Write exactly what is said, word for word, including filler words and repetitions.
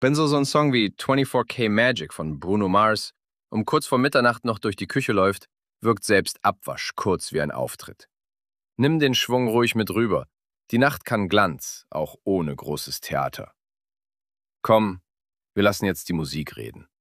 Wenn so so ein Song wie vierundzwanzig K Magic von Bruno Mars um kurz vor Mitternacht noch durch die Küche läuft, wirkt selbst Abwasch kurz wie ein Auftritt. Nimm den Schwung ruhig mit rüber. Die Nacht kann Glanz, auch ohne großes Theater. Komm, wir lassen jetzt die Musik reden.